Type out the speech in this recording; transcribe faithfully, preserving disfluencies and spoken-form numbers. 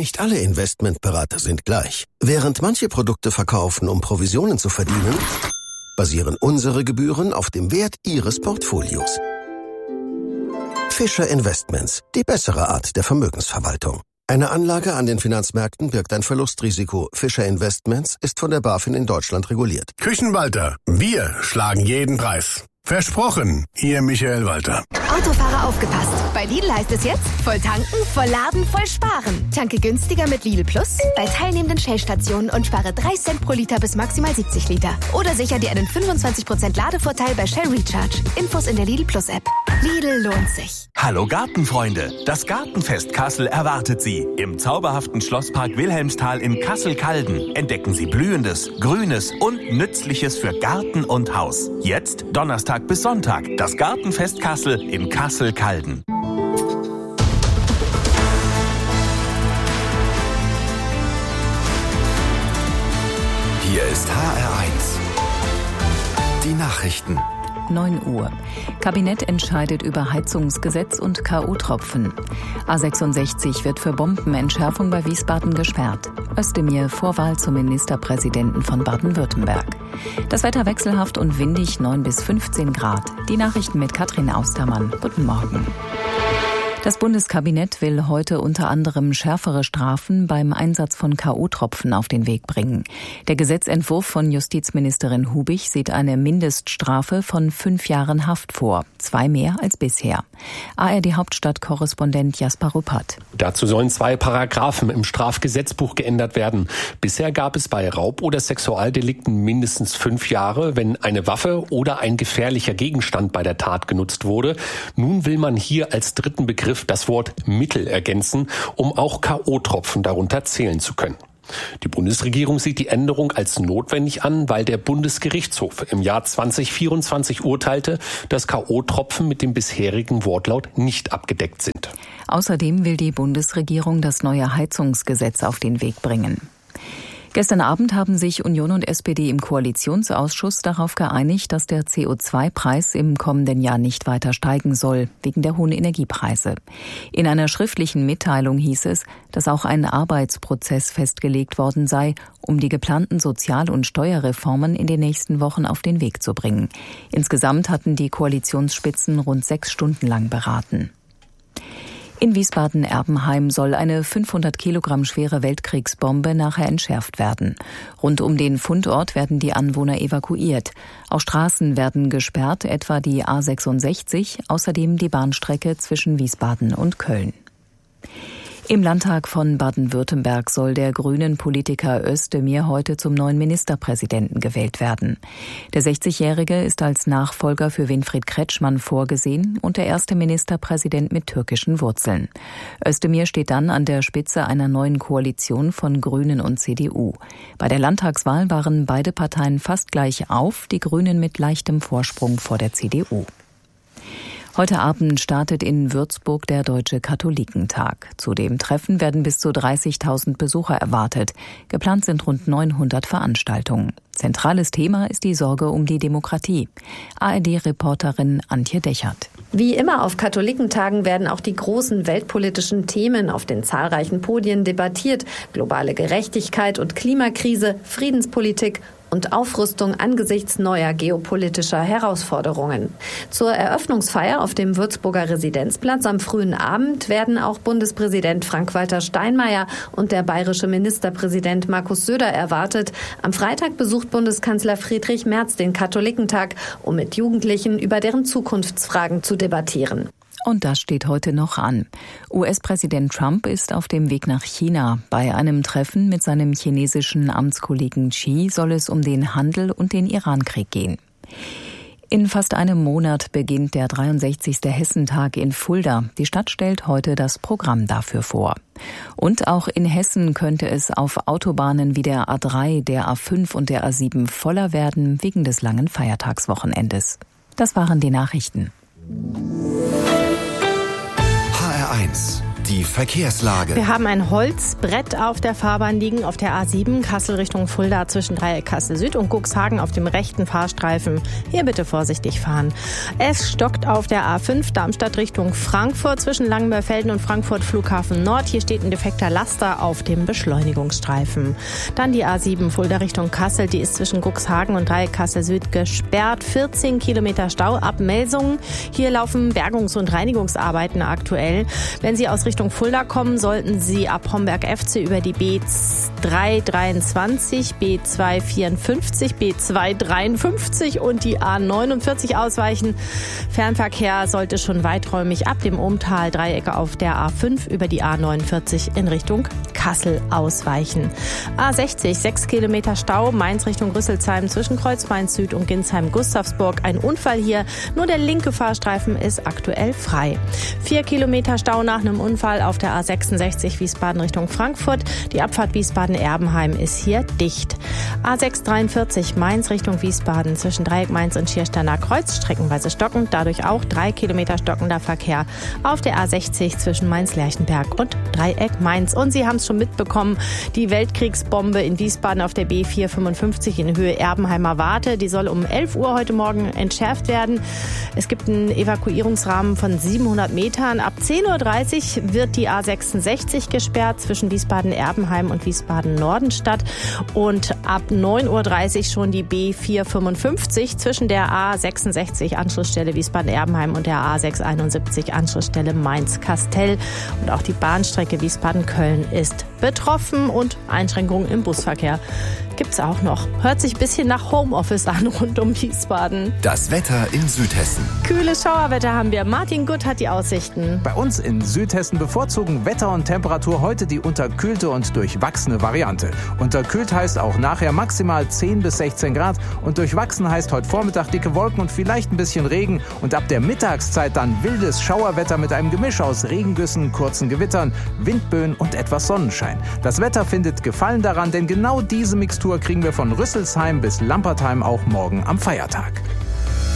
Nicht alle Investmentberater sind gleich. Während manche Produkte verkaufen, um Provisionen zu verdienen, basieren unsere Gebühren auf dem Wert Ihres Portfolios. Fischer Investments, die bessere Art der Vermögensverwaltung. Eine Anlage an den Finanzmärkten birgt ein Verlustrisiko. Fischer Investments ist von der BaFin in Deutschland reguliert. Küchenwalter, wir schlagen jeden Preis. Versprochen, Ihr Michael Walter. Autofahrer aufgepasst. Bei Lidl heißt es jetzt, voll tanken, voll laden, voll sparen. Tanke günstiger mit Lidl Plus bei teilnehmenden Shell-Stationen und spare drei Cent pro Liter bis maximal siebzig Liter. Oder sicher dir einen fünfundzwanzig Prozent Ladevorteil bei Shell Recharge. Infos in der Lidl Plus App. Lidl lohnt sich. Hallo Gartenfreunde, das Gartenfest Kassel erwartet Sie. Im zauberhaften Schlosspark Wilhelmsthal in Kassel-Calden entdecken Sie Blühendes, Grünes und Nützliches für Garten und Haus. Jetzt Donnerstag bis Sonntag, das Gartenfest Kassel in Kassel-Calden. Hier ist H R eins. Die Nachrichten. neun Uhr. Kabinett entscheidet über Heizungsgesetz und K O-Tropfen. A sechsundsechzig wird für Bombenentschärfung bei Wiesbaden gesperrt. Özdemir Vorwahl zum Ministerpräsidenten von Baden-Württemberg. Das Wetter wechselhaft und windig, neun bis fünfzehn Grad. Die Nachrichten mit Katrin Austermann. Guten Morgen. Das Bundeskabinett will heute unter anderem schärfere Strafen beim Einsatz von K O-Tropfen auf den Weg bringen. Der Gesetzentwurf von Justizministerin Hubich sieht eine Mindeststrafe von fünf Jahren Haft vor, zwei mehr als bisher. A R D-Hauptstadtkorrespondent Jasper Ruppert. Dazu sollen zwei Paragraphen im Strafgesetzbuch geändert werden. Bisher gab es bei Raub- oder Sexualdelikten mindestens fünf Jahre, wenn eine Waffe oder ein gefährlicher Gegenstand bei der Tat genutzt wurde. Nun will man hier als dritten Begriff das Wort Mittel ergänzen, um auch K O-Tropfen darunter zählen zu können. Die Bundesregierung sieht die Änderung als notwendig an, weil der Bundesgerichtshof im Jahr zwanzig vierundzwanzig urteilte, dass K O-Tropfen mit dem bisherigen Wortlaut nicht abgedeckt sind. Außerdem will die Bundesregierung das neue Heizungsgesetz auf den Weg bringen. Gestern Abend haben sich Union und S P D im Koalitionsausschuss darauf geeinigt, dass der C O zwei Preis im kommenden Jahr nicht weiter steigen soll, wegen der hohen Energiepreise. In einer schriftlichen Mitteilung hieß es, dass auch ein Arbeitsprozess festgelegt worden sei, um die geplanten Sozial- und Steuerreformen in den nächsten Wochen auf den Weg zu bringen. Insgesamt hatten die Koalitionsspitzen rund sechs Stunden lang beraten. In Wiesbaden-Erbenheim soll eine fünfhundert Kilogramm schwere Weltkriegsbombe nachher entschärft werden. Rund um den Fundort werden die Anwohner evakuiert. Auch Straßen werden gesperrt, etwa die A sechsundsechzig, außerdem die Bahnstrecke zwischen Wiesbaden und Köln. Im Landtag von Baden-Württemberg soll der grünen Politiker Özdemir heute zum neuen Ministerpräsidenten gewählt werden. Der sechzigjährige ist als Nachfolger für Winfried Kretschmann vorgesehen und der erste Ministerpräsident mit türkischen Wurzeln. Özdemir steht dann an der Spitze einer neuen Koalition von Grünen und C D U. Bei der Landtagswahl waren beide Parteien fast gleich auf, die Grünen mit leichtem Vorsprung vor der C D U. Heute Abend startet in Würzburg der Deutsche Katholikentag. Zu dem Treffen werden bis zu dreißigtausend Besucher erwartet. Geplant sind rund neunhundert Veranstaltungen. Zentrales Thema ist die Sorge um die Demokratie. A R D-Reporterin Antje Dechert. Wie immer auf Katholikentagen werden auch die großen weltpolitischen Themen auf den zahlreichen Podien debattiert. Globale Gerechtigkeit und Klimakrise, Friedenspolitik und Aufrüstung angesichts neuer geopolitischer Herausforderungen. Zur Eröffnungsfeier auf dem Würzburger Residenzplatz am frühen Abend werden auch Bundespräsident Frank-Walter Steinmeier und der bayerische Ministerpräsident Markus Söder erwartet. Am Freitag besucht Bundeskanzler Friedrich Merz den Katholikentag, um mit Jugendlichen über deren Zukunftsfragen zu debattieren. Und das steht heute noch an. U S-Präsident Trump ist auf dem Weg nach China. Bei einem Treffen mit seinem chinesischen Amtskollegen Xi soll es um den Handel und den Irankrieg gehen. In fast einem Monat beginnt der dreiundsechzigste Hessentag in Fulda. Die Stadt stellt heute das Programm dafür vor. Und auch in Hessen könnte es auf Autobahnen wie der A drei, der A fünf und der A sieben voller werden wegen des langen Feiertagswochenendes. Das waren die Nachrichten. H R eins. Die Verkehrslage. Wir haben ein Holzbrett auf der Fahrbahn liegen auf der A sieben, Kassel Richtung Fulda zwischen Dreieck Kassel Süd und Cuxhagen auf dem rechten Fahrstreifen. Hier bitte vorsichtig fahren. Es stockt auf der A fünf, Darmstadt Richtung Frankfurt zwischen Langenmörfelden und Frankfurt Flughafen Nord. Hier steht ein defekter Laster auf dem Beschleunigungsstreifen. Dann die A sieben, Fulda Richtung Kassel, die ist zwischen Cuxhagen und Dreieck Kassel Süd gesperrt. vierzehn Kilometer Stau ab Melsungen. Hier laufen Bergungs- und Reinigungsarbeiten aktuell. Wenn Sie aus Richtung Fulda kommen, sollten Sie ab Homberg-F C über die B drei dreiundzwanzig, B zwei vierundfünfzig, B zwei dreiundfünfzig und die A neunundvierzig ausweichen. Fernverkehr sollte schon weiträumig ab dem Umtal-Dreieck auf der A fünf über die A neunundvierzig in Richtung Kassel ausweichen. A sechzig, sechs Kilometer Stau, Mainz Richtung Rüsselsheim zwischen Kreuzmainz Süd und Ginsheim-Gustavsburg. Ein Unfall hier, nur der linke Fahrstreifen ist aktuell frei. Vier Kilometer Stau nach einem Unfall auf der A sechsundsechzig Wiesbaden Richtung Frankfurt. Die Abfahrt Wiesbaden-Erbenheim ist hier dicht. A sechs dreiundvierzig Mainz Richtung Wiesbaden zwischen Dreieck Mainz und Schiersteiner Kreuz, streckenweise stockend, dadurch auch drei Kilometer stockender Verkehr auf der A sechzig zwischen Mainz-Lerchenberg und Dreieck Mainz. Und Sie haben es schon mitbekommen, die Weltkriegsbombe in Wiesbaden auf der B vierhundertfünfundfünfzig in Höhe Erbenheimer Warte, die soll um elf Uhr heute Morgen entschärft werden. Es gibt einen Evakuierungsrahmen von siebenhundert Metern. Ab zehn Uhr dreißig wird die A sechsundsechzig gesperrt zwischen Wiesbaden-Erbenheim und Wiesbaden-Nordenstadt und ab neun Uhr dreißig schon die B vierhundertfünfundfünfzig zwischen der A sechsundsechzig Anschlussstelle Wiesbaden-Erbenheim und der A sechshunderteinundsiebzig Anschlussstelle Mainz-Kastel. Und auch die Bahnstrecke Wiesbaden-Köln ist betroffen und Einschränkungen im Busverkehr gibt's auch noch. Hört sich ein bisschen nach Homeoffice an rund um Wiesbaden. Das Wetter in Südhessen. Kühles Schauerwetter haben wir. Martin Gutt hat die Aussichten. Bei uns in Südhessen bevorzugen Wetter und Temperatur heute die unterkühlte und durchwachsene Variante. Unterkühlt heißt auch nachher maximal zehn bis sechzehn Grad und durchwachsen heißt heute Vormittag dicke Wolken und vielleicht ein bisschen Regen und ab der Mittagszeit dann wildes Schauerwetter mit einem Gemisch aus Regengüssen, kurzen Gewittern, Windböen und etwas Sonnenschein. Das Wetter findet Gefallen daran, denn genau diese Mixtur kriegen wir von Rüsselsheim bis Lampertheim auch morgen am Feiertag.